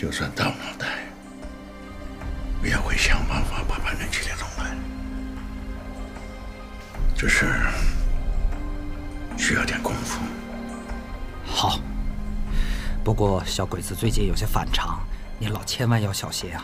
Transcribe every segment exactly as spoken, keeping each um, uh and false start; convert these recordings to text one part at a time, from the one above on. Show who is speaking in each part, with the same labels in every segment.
Speaker 1: 就算到脑袋，我也会想办法把叛人起来弄来。只是需要点功夫。
Speaker 2: 好，不过小鬼子最近有些反常，你老千万要小心啊。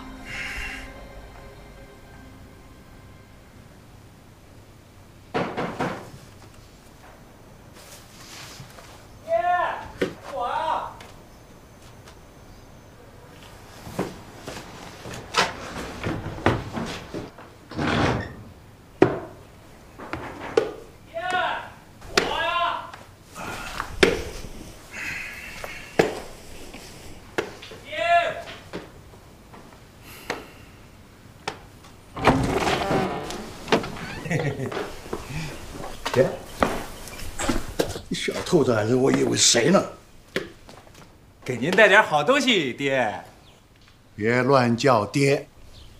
Speaker 1: 爹，你小兔崽子，我以为谁呢？
Speaker 3: 给您带点好东西，爹。
Speaker 1: 别乱叫爹。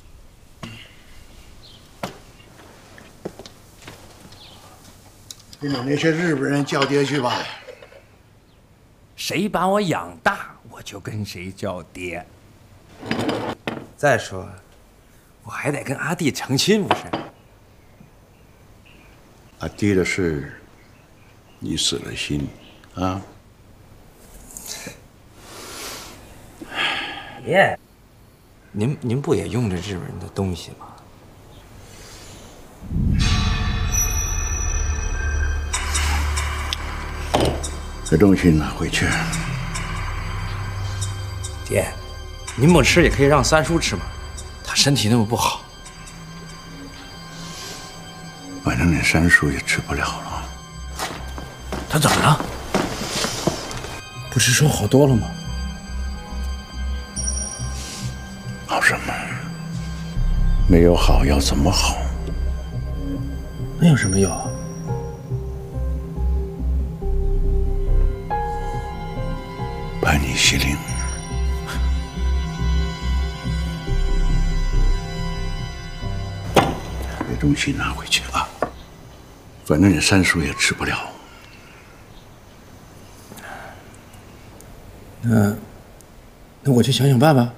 Speaker 1: 跟你那些日本人叫爹去吧。
Speaker 3: 谁把我养大，我就跟谁叫爹。再说，我还得跟阿弟成亲，不是？
Speaker 1: 阿爹的事，你死了心啊？
Speaker 3: 爷，您您不也用着日本人的东西吗？
Speaker 1: 这东西拿回去。
Speaker 3: 爹，您不吃也可以让三叔吃嘛，他身体那么不好。
Speaker 1: 反正你三叔也吃不了了。
Speaker 3: 他怎么了？不是说好多了吗？
Speaker 1: 好什么？没有好要怎么好？
Speaker 3: 那有什么药？
Speaker 1: 盘尼西林。这东西拿回去啊。 反正你三叔也吃不了。
Speaker 3: 那，那我就想想办法。